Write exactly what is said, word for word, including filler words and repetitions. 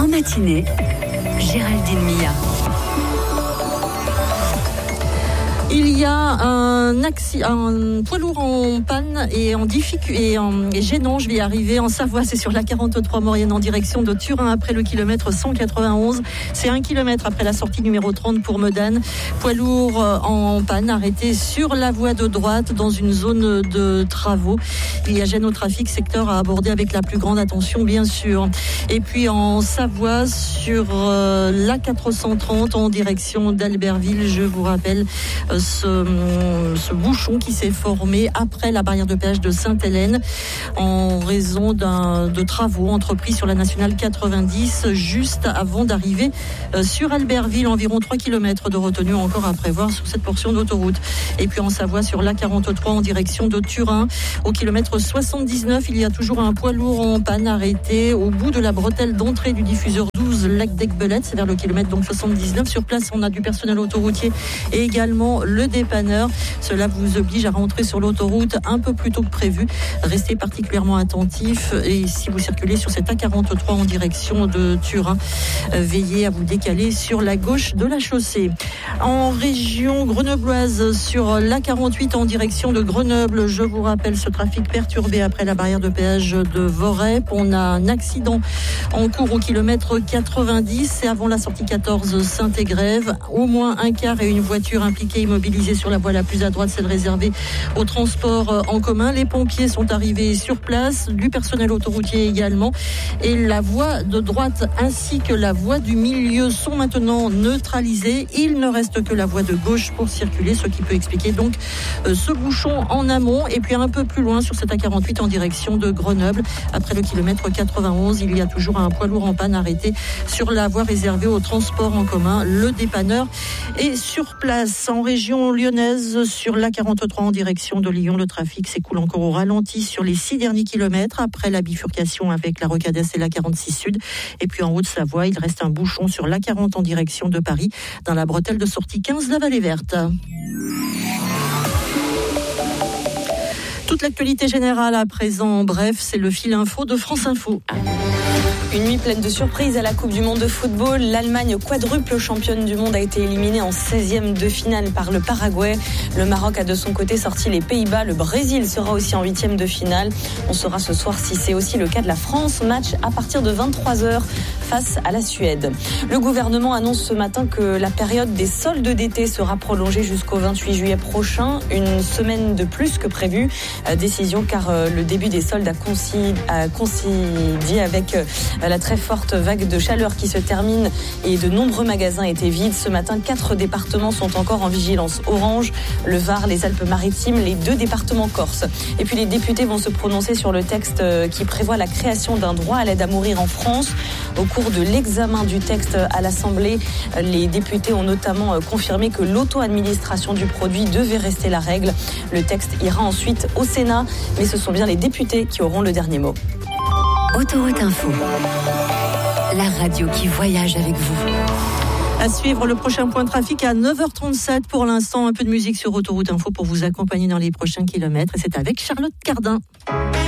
matinée, Géraldine Mia. Il y a un, acci- un poids lourd en panne et en difficulté et en et gênant, je vais y arriver, en Savoie, c'est sur la quarante-trois Maurienne en direction de Turin après le kilomètre cent quatre-vingt-onze. C'est un kilomètre après la sortie numéro trente pour Modane. Poids lourd en panne arrêté sur la voie de droite dans une zone de travaux. Il y a gêne au trafic, secteur à aborder avec la plus grande attention bien sûr. Et puis en Savoie sur euh, l'A quatre cent trente en direction d'Albertville, je vous rappelle euh, Ce, ce bouchon qui s'est formé après la barrière de péage de Sainte-Hélène en raison d'un, de travaux entrepris sur la nationale quatre-vingt-dix juste avant d'arriver sur Albertville. Environ trois kilomètres de retenue encore à prévoir sur cette portion d'autoroute. Et puis en Savoie sur l'A quarante-trois en direction de Turin au kilomètre soixante-dix-neuf, il y a toujours un poids lourd en panne arrêté au bout de la bretelle d'entrée du diffuseur douze lac d'Aiguebelette, c'est vers le kilomètre donc soixante-dix-neuf. Sur place on a du personnel autoroutier et également le dépanneur. Cela vous oblige à rentrer sur l'autoroute un peu plus tôt que prévu. Restez particulièrement attentifs et si vous circulez sur cette A quarante-trois en direction de Turin, veillez à vous décaler sur la gauche de la chaussée. En région grenobloise sur l'A quarante-huit en direction de Grenoble, je vous rappelle ce trafic perturbé après la barrière de péage de Vorep. On a un accident en cours au kilomètre quatre-vingt-dix et avant la sortie quatorze Saint-Égrève. Au moins un car et une voiture impliquée immobilisée sur la voie la plus à droite, celle réservée au transport en commun. Les pompiers sont arrivés sur place, du personnel autoroutier également. Et la voie de droite ainsi que la voie du milieu sont maintenant neutralisées. Il ne reste que la voie de gauche pour circuler, ce qui peut expliquer donc ce bouchon en amont. Et puis un peu plus loin sur cette A quarante-huit en direction de Grenoble, après le kilomètre quatre-vingt-onze, il y a toujours un poids lourd en panne arrêté sur la voie réservée au transport en commun. Le dépanneur est sur place. En région lyonnaise, sur l'A quarante-trois en direction de Lyon, le trafic s'écoule encore au ralenti sur les six derniers kilomètres après la bifurcation avec la Rocadès et l'A quarante-six Sud. Et puis en Haute-Savoie, il reste un bouchon sur l'A quarante en direction de Paris, dans la bretelle de sortie quinze, la Vallée Verte. Toute l'actualité générale à présent, bref, c'est le fil info de France Info. Une nuit pleine de surprises à la Coupe du Monde de football. L'Allemagne, quadruple championne du monde, a été éliminée en seizième de finale par le Paraguay. Le Maroc a de son côté sorti les Pays-Bas. Le Brésil sera aussi en huitième de finale. On saura ce soir si c'est aussi le cas de la France. Match à partir de vingt-trois heures face à la Suède. Le gouvernement annonce ce matin que la période des soldes d'été sera prolongée jusqu'au vingt-huit juillet prochain. Une semaine de plus que prévu. Décision car le début des soldes a coïncidé avec la très forte vague de chaleur qui se termine et de nombreux magasins étaient vides. Ce matin, quatre départements sont encore en vigilance orange, le Var, les Alpes-Maritimes, les deux départements corses. Et puis les députés vont se prononcer sur le texte qui prévoit la création d'un droit à l'aide à mourir en France. Au cours de l'examen du texte à l'Assemblée, les députés ont notamment confirmé que l'auto-administration du produit devait rester la règle. Le texte ira ensuite au Sénat, mais ce sont bien les députés qui auront le dernier mot. Autoroute Info, la radio qui voyage avec vous. À suivre le prochain point de trafic à neuf heures trente-sept. Pour l'instant, un peu de musique sur Autoroute Info pour vous accompagner dans les prochains kilomètres. Et c'est avec Charlotte Cardin.